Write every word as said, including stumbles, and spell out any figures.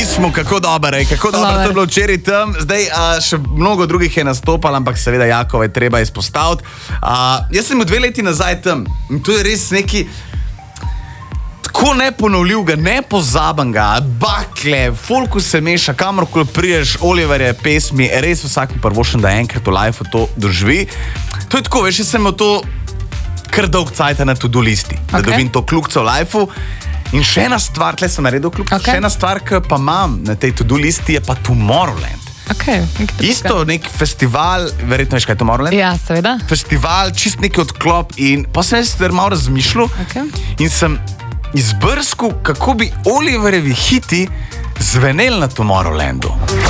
pismu, kako dobro je, kako dobro Dobar. to je bilo včeraj tam. Zdaj a, še mnogo drugih je nastopalo, ampak seveda Jakova je treba izpostaviti. A, jaz sem dve leti nazaj tam in to je res neki tako neponovljivega, nepozabenega, bakle, folku se meša, kamorkoli priješ, Oliverje pesmi, res vsakim prvošem, da enkrat v lifeu to doživi. To je tako, veš, jaz sem imel to kar dolg cajta na to-do listi, da Okay. dobim to kljukico v lifeu. In še ena stvar, tle sem naredil kljukico, Okay. še ena stvar, ki pa imam na tej to-do listi, je pa Tomorrowland. Okay, Isto nek festival, verjetno veš, kaj je Tomorrowland? Ja, seveda. Festival, čist neki odklop in pa sem jaz malo razmišljal Okay. in sem izbrskal, kako bi Oliverjevi hiti zveneli na Tomorrowlandu.